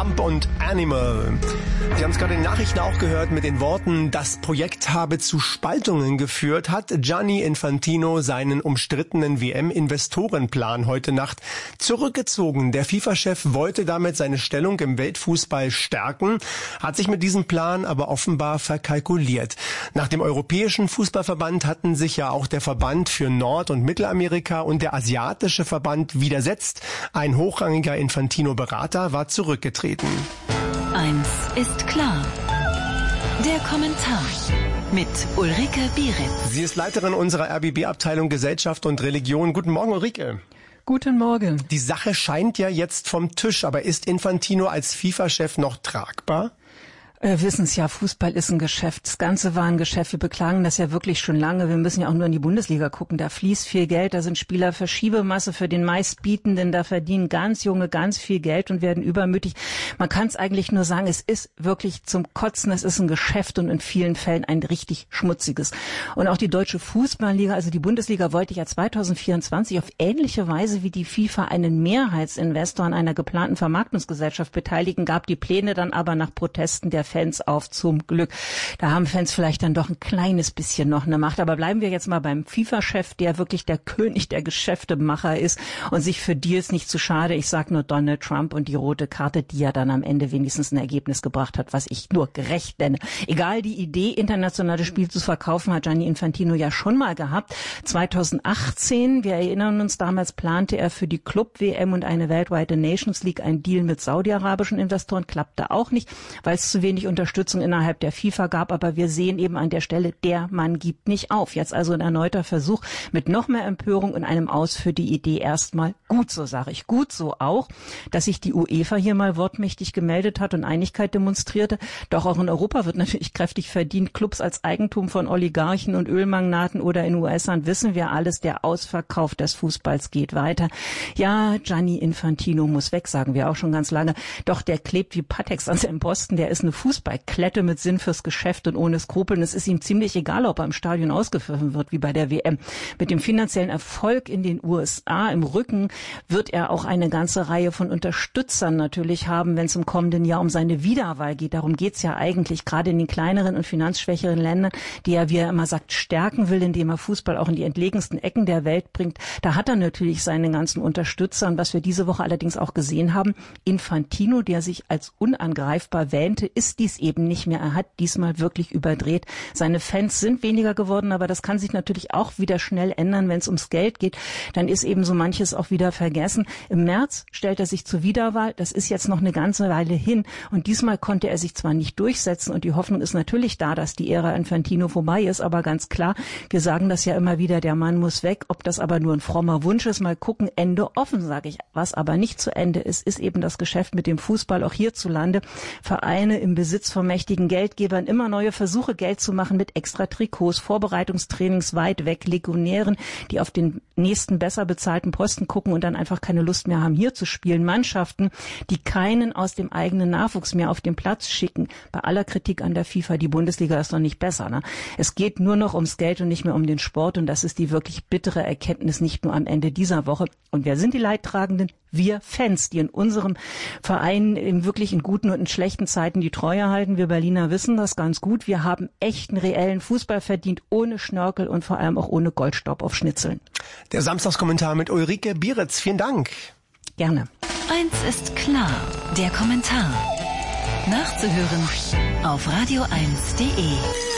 Trump und Animal. Sie haben es gerade in den Nachrichten auch gehört mit den Worten, das Projekt habe zu Spaltungen geführt, hat Gianni Infantino seinen umstrittenen WM-Investorenplan heute Nacht zurückgezogen. Der FIFA-Chef wollte damit seine Stellung im Weltfußball stärken, hat sich mit diesem Plan aber offenbar verkalkuliert. Nach dem Europäischen Fußballverband hatten sich ja auch der Verband für Nord- und Mittelamerika und der Asiatische Verband widersetzt. Ein hochrangiger Infantino-Berater war zurückgetreten. Eins ist klar. Der Kommentar mit Ulrike Bieritz. Sie ist Leiterin unserer RBB-Abteilung Gesellschaft und Religion. Guten Morgen, Ulrike. Guten Morgen. Die Sache scheint ja jetzt vom Tisch, aber ist Infantino als FIFA-Chef noch tragbar? Wir wissen es ja, Fußball ist ein Geschäft. Das Ganze war ein Geschäft. Wir beklagen das ja wirklich schon lange. Wir müssen ja auch nur in die Bundesliga gucken. Da fließt viel Geld, da sind Spieler Verschiebemasse für den Meistbietenden. Da verdienen ganz Junge ganz viel Geld und werden übermütig. Man kann es eigentlich nur sagen, es ist wirklich zum Kotzen. Es ist ein Geschäft und in vielen Fällen ein richtig schmutziges. Und auch die Deutsche Fußballliga, also die Bundesliga, wollte ja 2024 auf ähnliche Weise wie die FIFA einen Mehrheitsinvestor an einer geplanten Vermarktungsgesellschaft beteiligen, gab die Pläne dann aber nach Protesten der Fans auf, zum Glück. Da haben Fans vielleicht dann doch ein kleines bisschen noch eine Macht. Aber bleiben wir jetzt mal beim FIFA-Chef, der wirklich der König der Geschäftemacher ist und sich für Deals nicht zu schade. Ich sage nur Donald Trump und die rote Karte, die ja dann am Ende wenigstens ein Ergebnis gebracht hat, was ich nur gerecht nenne. Egal, die Idee, internationale Spiele zu verkaufen, hat Gianni Infantino ja schon mal gehabt. 2018, wir erinnern uns, damals plante er für die Club-WM und eine weltweite Nations League einen Deal mit saudi-arabischen Investoren. Klappte auch nicht, weil es zu wenig Unterstützung innerhalb der FIFA gab, aber wir sehen eben an der Stelle, der Mann gibt nicht auf. Jetzt also ein erneuter Versuch mit noch mehr Empörung und einem Aus für die Idee erstmal. Gut so, sage ich. Gut so auch, dass sich die UEFA hier mal wortmächtig gemeldet hat und Einigkeit demonstrierte. Doch auch in Europa wird natürlich kräftig verdient. Clubs als Eigentum von Oligarchen und Ölmagnaten oder in US-Land wissen wir alles. Der Ausverkauf des Fußballs geht weiter. Ja, Gianni Infantino muss weg, sagen wir auch schon ganz lange. Doch der klebt wie Patex an seinem Posten. Der ist eine Fußballklette mit Sinn fürs Geschäft und ohne Skrupeln. Es ist ihm ziemlich egal, ob er im Stadion ausgepfiffen wird, wie bei der WM. Mit dem finanziellen Erfolg in den USA im Rücken wird er auch eine ganze Reihe von Unterstützern natürlich haben, wenn es im kommenden Jahr um seine Wiederwahl geht. Darum geht es ja eigentlich, gerade in den kleineren und finanzschwächeren Ländern, die er, wie er immer sagt, stärken will, indem er Fußball auch in die entlegensten Ecken der Welt bringt. Da hat er natürlich seine ganzen Unterstützer. Und was wir diese Woche allerdings auch gesehen haben, Infantino, der sich als unangreifbar wähnte, ist dies eben nicht mehr. Er hat diesmal wirklich überdreht. Seine Fans sind weniger geworden, aber das kann sich natürlich auch wieder schnell ändern, wenn es ums Geld geht. Dann ist eben so manches auch wieder vergessen. Im März stellt er sich zur Wiederwahl. Das ist jetzt noch eine ganze Weile hin. Und diesmal konnte er sich zwar nicht durchsetzen und die Hoffnung ist natürlich da, dass die Ära Infantino vorbei ist, aber ganz klar, wir sagen das ja immer wieder, der Mann muss weg. Ob das aber nur ein frommer Wunsch ist, mal gucken, Ende offen, sage ich. Was aber nicht zu Ende ist, ist eben das Geschäft mit dem Fußball auch hierzulande. Vereine im Besitz von mächtigen Geldgebern, immer neue Versuche, Geld zu machen mit extra Trikots, Vorbereitungstrainings weit weg, Legionären, die auf den nächsten besser bezahlten Posten gucken und dann einfach keine Lust mehr haben, hier zu spielen. Mannschaften, die keinen aus dem eigenen Nachwuchs mehr auf den Platz schicken. Bei aller Kritik an der FIFA, die Bundesliga ist noch nicht besser. Ne? Es geht nur noch ums Geld und nicht mehr um den Sport und das ist die wirklich bittere Erkenntnis, nicht nur am Ende dieser Woche. Und wer sind die Leidtragenden? Wir Fans, die in unserem Verein wirklich in guten und in schlechten Zeiten die Treue halten. Wir Berliner wissen das ganz gut. Wir haben echten, reellen Fußball verdient, ohne Schnörkel und vor allem auch ohne Goldstaub auf Schnitzeln. Der Samstagskommentar mit Ulrike Bieritz. Vielen Dank. Gerne. Eins ist klar, der Kommentar. Nachzuhören auf radio1.de.